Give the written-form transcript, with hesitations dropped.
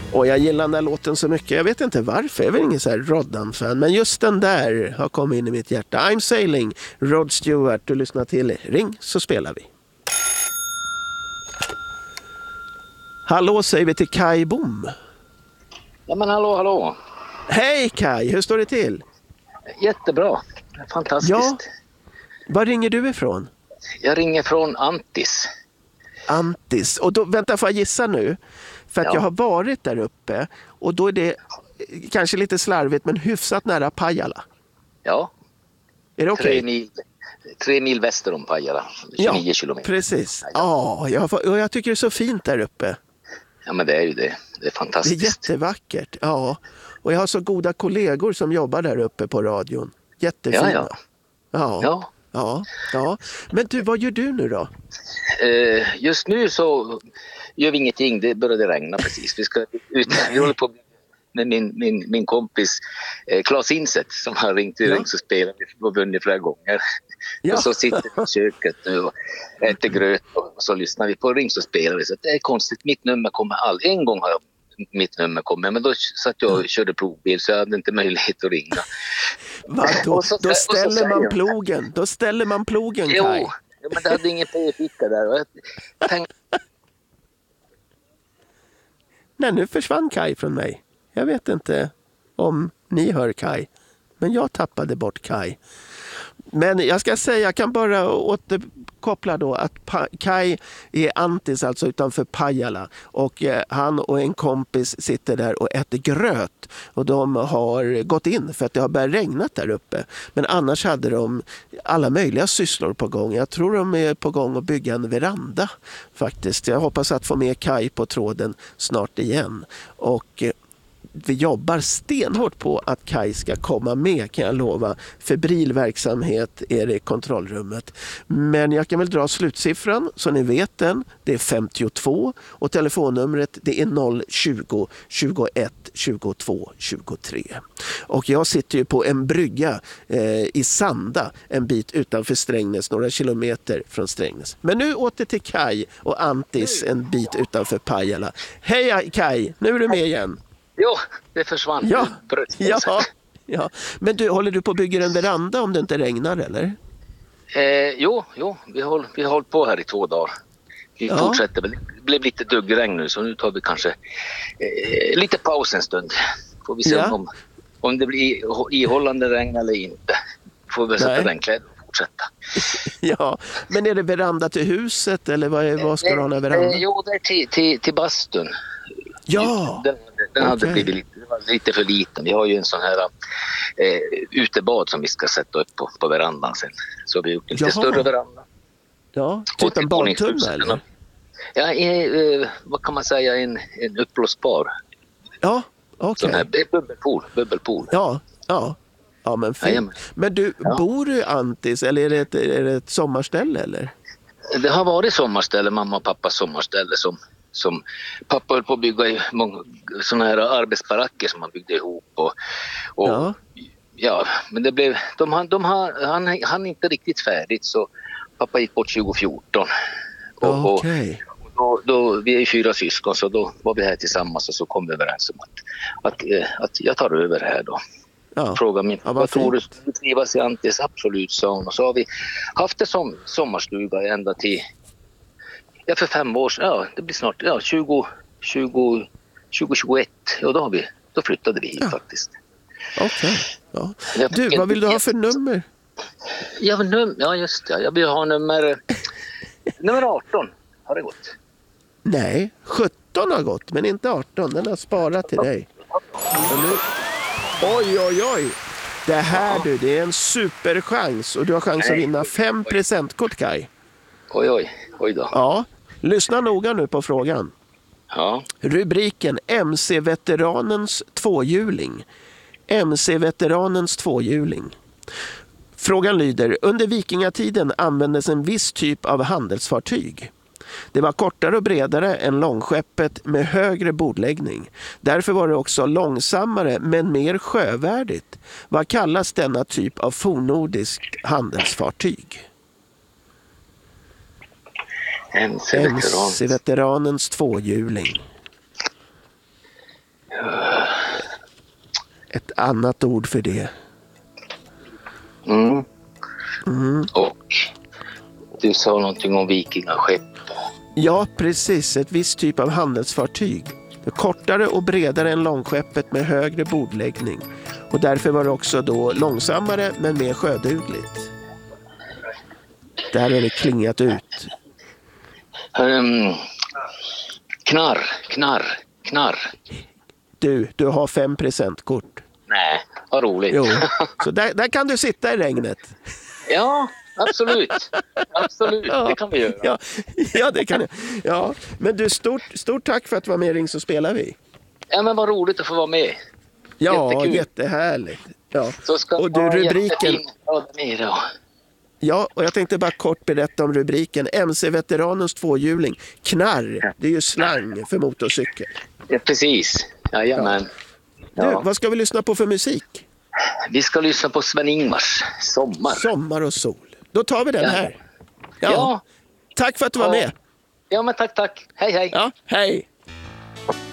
Och jag gillar den där låten så mycket. Jag vet inte varför. Jag är väl ingen så här Roddan-fan. Men just den där har kommit in i mitt hjärta. I'm Sailing, Rod Stewart. Du lyssnar till Ring så spelar vi. Hallå säger vi till Kai Bom. Ja men hallå. Hej Kai, hur står det till? Jättebra. Fantastiskt. Ja. Var ringer du ifrån? Jag ringer från Antis. Antis. Och då, vänta, får jag gissa nu? För att jag har varit där uppe och då är det kanske lite slarvigt men hyfsat nära Pajala. Ja. Är det okej? 3 mil väster om Pajala. 29 kilometer. Precis. Ja, jag tycker det är så fint där uppe. Ja men det är ju det. Det är fantastiskt. Det är jättevackert. Ja. Och jag har så goda kollegor som jobbar där uppe på radion. Jättefina. Ja. Men du, vad gör du nu då? Just nu så gör vi ingenting. Det började regna precis. Vi håller på med min kompis Claes Inset som har ringt till Ring så spelar vi och vunnit flera gånger. Ja. Och så sitter vi i köket nu och äter gröt och så lyssnar vi på Ring så spelar vi. Så det är konstigt. Mitt nummer kommer en gång har mitt nummer kommit men då satt jag och körde plogbil så jag hade inte möjlighet att ringa. Då ställer man plogen Kai. Jo, men det hade ingen p-ficka där. Och jag tänkte... Nej, nu försvann Kai från mig. Jag vet inte om ni hör Kai. Men jag tappade bort Kai. Men jag ska säga, jag kan bara återkoppla då att Kai är Antis, alltså utanför Pajala. Och han och en kompis sitter där och äter gröt. Och de har gått in för att det har börjat regna där uppe. Men annars hade de alla möjliga sysslor på gång. Jag tror de är på gång att bygga en veranda faktiskt. Jag hoppas att få med Kai på tråden snart igen. Och vi jobbar stenhårt på att Kai ska komma med, kan jag lova. Febril verksamhet är det i kontrollrummet. Men jag kan väl dra slutsiffran så ni vet den. Det är 52 och telefonnumret det är 020 21 22 23. Och jag sitter ju på en brygga i Sanda, en bit utanför Strängnäs, några kilometer från Strängnäs. Men nu åter till Kai och Antis en bit utanför Pajala. Hej Kai, nu är du med igen. Jo, det försvann. Ja. Men du, håller du på att bygga en veranda om det inte regnar, eller? Jo, vi har hållit på här i 2 dagar. Vi fortsätter. Det blev lite duggregn nu, så nu tar vi kanske lite paus en stund. Får vi se om det blir ihållande regn eller inte. Får vi sätta den klädd och fortsätta. Ja, men är det veranda till huset eller vad ska du ha en veranda? Jo, det är till bastun. Ja. Den hade blivit lite för liten. Vi har ju en sån här utebad som vi ska sätta upp på verandan sen. Så vi har gjort en lite större veranda. Ja, typ en badtunna eller? Ja, vad kan man säga, en uppblåsbar. Ja, okej. Det är bubbelpool. Ja, men fint. Men du, bor du i Antis eller är det ett sommarställe eller? Det har varit sommarställe, mamma och pappas sommarställe som pappa höll på att bygga i såna här arbetsbaracker som han byggde ihop och men det blev han inte riktigt färdigt så pappa gick bort 2014 och då vi är 4 syskon så då var vi här tillsammans och så kom vi överens om att jag tar över här då. Fråga min jag tror du trivas i Antis, absolut, sa hon. Och så har vi haft det som sommarstuga ända till för 5 år sedan, det blir snart 2021 och då flyttade vi hit faktiskt. Okej. Du, vad vill du ha för nummer? Just det. Jag vill ha nummer 18 har det gått. Nej, 17 har gått men inte 18, den har sparat till dig. Oj. Det här det är en superchans och du har chans att vinna 5 presentkort, Kai. Oj då. Ja, lyssna noga nu på frågan. Ja. Rubriken MC-veteranens tvåhjuling. MC-veteranens tvåhjuling. Frågan lyder: under vikingatiden användes en viss typ av handelsfartyg. Det var kortare och bredare än långskeppet med högre bordläggning. Därför var det också långsammare men mer sjövärdigt. Vad kallas denna typ av fornnordiskt handelsfartyg? MC-veteranens tvåhjuling. Ett annat ord för det. Och du sa någonting om vikingaskepp. Ja, precis. Ett visst typ av handelsfartyg. Kortare och bredare än långskeppet med högre bordläggning. Och därför var det också då långsammare men mer sjödugligt. Där har det klingat ut. Knarr. Du har 5 presentkort. Nej, vad roligt. Jo, så där kan du sitta i regnet. Ja, absolut. Absolut, Ja, det kan vi göra. Ja, det kan jag. Ja, men du, stort tack för att du var med i Ring så spelar vi. Ja, men vad roligt att få vara med. Ja, Jättekul. Jättehärligt. Ja. Så ska Och du, ha rubriken... med då. Ja, och jag tänkte bara kort berätta om rubriken. MC-veteranens tvåhjuling. Knarr, det är ju slang för motorcykel. Ja, precis. Jajamän. Du, Ja. vad ska vi lyssna på för musik? Vi ska lyssna på Sven-Ingvars Sommar. Sommar och sol. Då tar vi den här. Ja. Tack för att du var med. Ja, men tack. Hej. Ja, hej.